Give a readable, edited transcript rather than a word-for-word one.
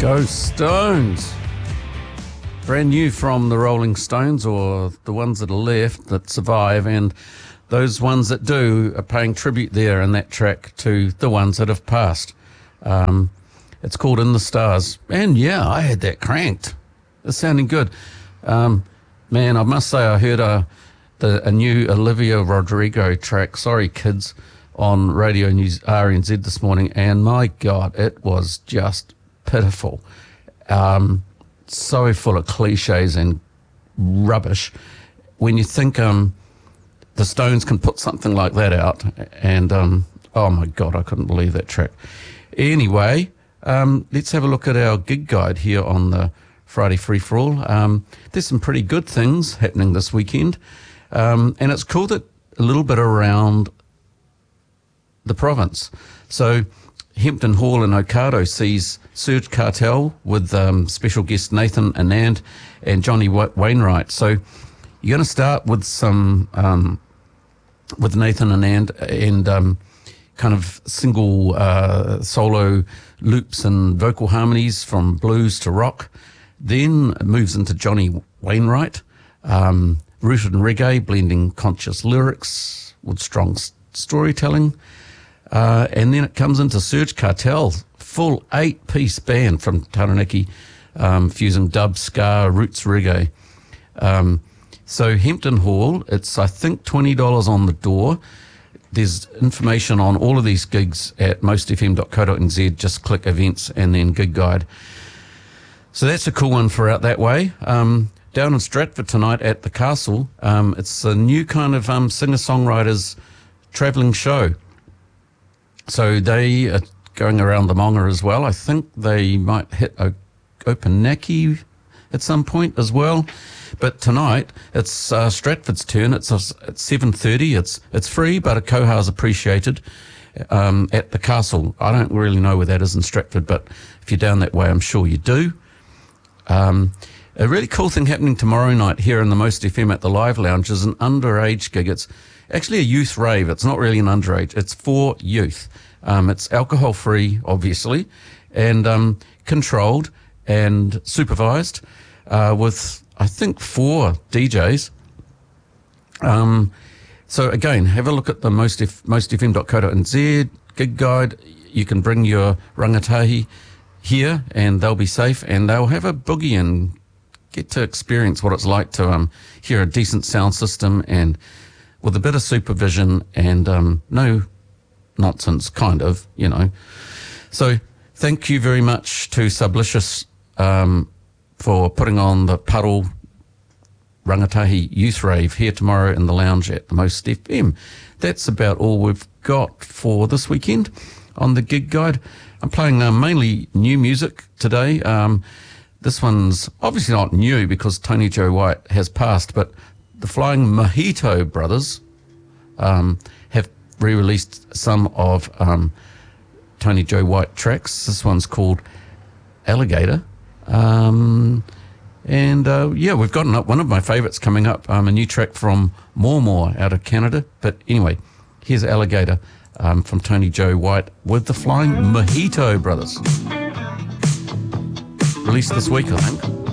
Go Stones. Brand new from the Rolling Stones, or the ones that are left that survive, and those ones that do are paying tribute there in that track to the ones that have passed. It's called In the Stars, and yeah, I had that cranked. It's sounding good. Man, I must say I heard a new Olivia Rodrigo track, Sorry Kids, on Radio News RNZ this morning, and my God, it was just pitiful. So full of cliches and rubbish. When you think the Stones can put something like that out, and oh my God, I couldn't believe that track. Anyway, let's have a look at our gig guide here on the Friday Free For All. There's some pretty good things happening this weekend, and it's cool that a little bit around the province. So Hempton Hall in Okado sees Surge Cartel with special guest Nathan Anand and Johnny Wainwright. So you're going to start with some with Nathan Anand and kind of single solo loops and vocal harmonies from blues to rock. Then it moves into Johnny Wainwright, rooted in reggae, blending conscious lyrics with strong storytelling. And then it comes into Surge Cartel, full 8-piece band from Taranaki, fusing dub, ska, roots reggae. So Hempton Hall, it's I think $20 on the door. There's information on all of these gigs at mostfm.co.nz. Just click events and then gig guide. So that's a cool one for out that way. Down in Stratford tonight at the Castle, it's a new kind of singer-songwriters travelling show. So they are going around the Monga as well. I think they might hit Opunake at some point as well. But tonight, it's Stratford's turn. It's at 7:30. It's free, but a koha's appreciated at the Castle. I don't really know where that is in Stratford, but if you're down that way, I'm sure you do. A really cool thing happening tomorrow night here in the Most FM at the Live Lounge is an underage gig. It's actually a youth rave. It's not really an underage. It's for youth. It's alcohol-free, obviously, and controlled and supervised with, I think, 4 DJs. So, again, have a look at the mostfm.co.nz gig guide. You can bring your rangatahi here, and they'll be safe, and they'll have a boogie and get to experience what it's like to hear a decent sound system and with a bit of supervision and no nonsense, kind of, you know. So thank you very much to Sublicious for putting on the Puddle Rangatahi Youth Rave here tomorrow in the lounge at the Most FM. That's about all we've got for this weekend on the gig guide. I'm playing mainly new music today. This one's obviously not new because Tony Joe White has passed, but the Flying Mojito Brothers have re-released some of Tony Joe White tracks. This one's called Alligator. Yeah, we've got one of my favourites coming up, a new track from More out of Canada. But anyway, here's Alligator from Tony Joe White with the Flying Mojito Brothers. Released this week, I think.